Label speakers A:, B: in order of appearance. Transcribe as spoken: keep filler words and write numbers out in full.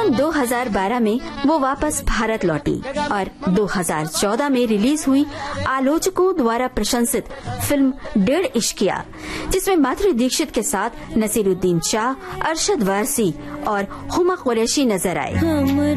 A: सन दो हज़ार बारह में वो वापस भारत लौटी और दो हज़ार चौदह में रिलीज हुई आलोचकों द्वारा प्रशंसित फिल्म डेढ़ इश्किया, जिसमें माधुरी दीक्षित के साथ नसीरुद्दीन शाह, अरशद वारसी और हुमा कुरैशी नजर आए।